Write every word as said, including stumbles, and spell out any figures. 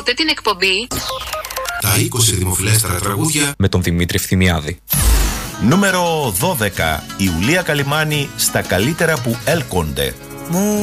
Ακούτε την εκπομπή Τα είκοσι δημοφιλέστερα τραγούδια με τον Δημήτρη Φθιμιάδη. Νούμερο δώδεκα. Ιουλία Καλυμάνη, στα καλύτερα που έλκονται.